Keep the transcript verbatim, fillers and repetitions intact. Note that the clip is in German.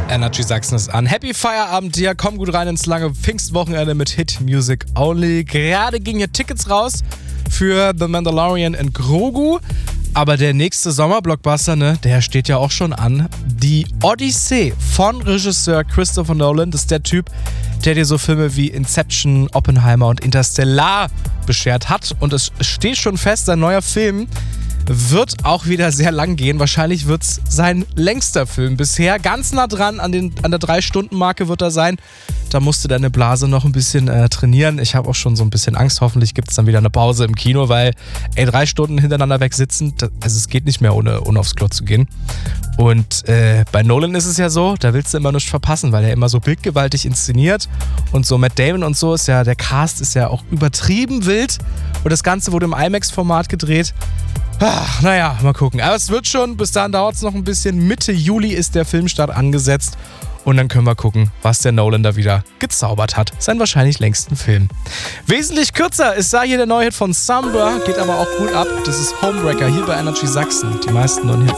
Energy Sachsen ist an. Happy Feierabend dir, komm gut rein ins lange Pfingstwochenende mit Hit Music Only. Gerade gingen hier Tickets raus für The Mandalorian in Grogu. Aber der nächste Sommerblockbuster, ne, der steht ja auch schon an. Die Odyssee von Regisseur Christopher Nolan. Das ist der Typ, der dir so Filme wie Inception, Oppenheimer und Interstellar beschert hat. Und es steht schon fest, sein neuer Film wird auch wieder sehr lang gehen. Wahrscheinlich wird es sein längster Film bisher. Ganz nah dran an, den, an der drei Stunden Marke wird er sein. Da musste deine Blase noch ein bisschen äh, trainieren. Ich habe auch schon so ein bisschen Angst. Hoffentlich gibt es dann wieder eine Pause im Kino, weil ey, drei Stunden hintereinander weg sitzen, das, also es geht nicht mehr, ohne, ohne aufs Klo zu gehen. Und äh, bei Nolan ist es ja so, da willst du immer nichts verpassen, weil er immer so bildgewaltig inszeniert. Und so Matt Damon und so ist ja, der Cast ist ja auch übertrieben wild. Und das Ganze wurde im IMAX-Format gedreht. Ach, naja, mal gucken. Aber es wird schon, bis dahin dauert es noch ein bisschen. Mitte Juli ist der Filmstart angesetzt. Und dann können wir gucken, was der Nolan da wieder gezaubert hat. Sein wahrscheinlich längsten Film. Wesentlich kürzer ist da hier der neue Hit von Samba, geht aber auch gut ab. Das ist Homebreaker hier bei Energy Sachsen. Die meisten neuen Hits.